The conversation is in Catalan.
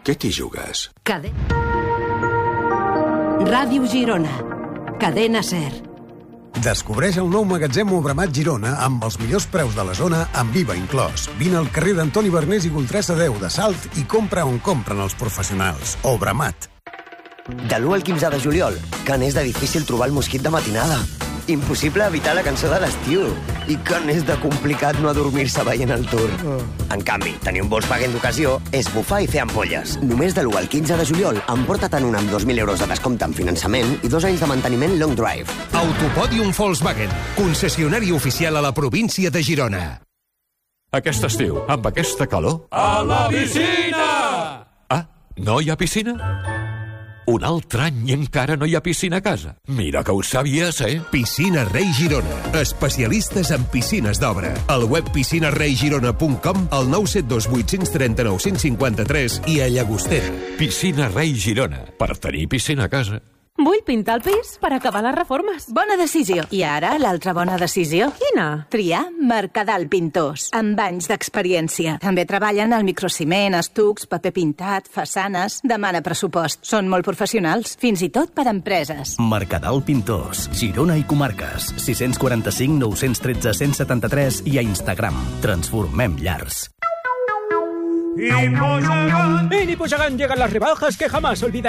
Què t'hi jugues? Ràdio Girona. Cadena Ser. Descobreix el nou magatzem Obramat Girona amb els millors preus de la zona amb IVA inclòs. Vine al carrer d'Antoni Bernés i Goltrassa 10 de Salt i compra on compren els professionals. Obramat. De l'1 al 15 de juliol, que n'és de difícil trobar el mosquit de matinada. Impossible evitar la cançó de l'estiu. I que n'és de complicat no adormir-se veient el Tour. En canvi, tenir un Volkswagen d'ocasió és bufar i fer ampolles. Només de l'1 al 15 de juliol, emporta-te'n un amb 2.000 euros de descompte en finançament i 2 anys de manteniment long drive. Autopòdium Volkswagen, concessionari oficial a la província de Girona. Aquest estiu, amb aquesta calor... A la piscina! Ah, no hi ha piscina? Un altre any i encara no hi ha piscina a casa. Mira que ho sabies, eh? Piscina Rei Girona. Especialistes en piscines d'obra. Al web piscinareigirona.com, al 972 839 153 i a Llagostera. Piscina Rei Girona. Per tenir piscina a casa. Vull pintar el pis per acabar les reformes. Bona decisió. I ara, l'altra bona decisió? Quina? Triar Mercadal Pintors, amb anys d'experiència. També treballen al microciment, estucs, paper pintat, façanes. Demana pressupost. Són molt professionals, fins i tot per a empreses. Mercadal Pintors, Girona i comarques. 645 913 173 i a Instagram. Transformem llars. En Hipogagán llegan las rebajas que jamás olvidarás.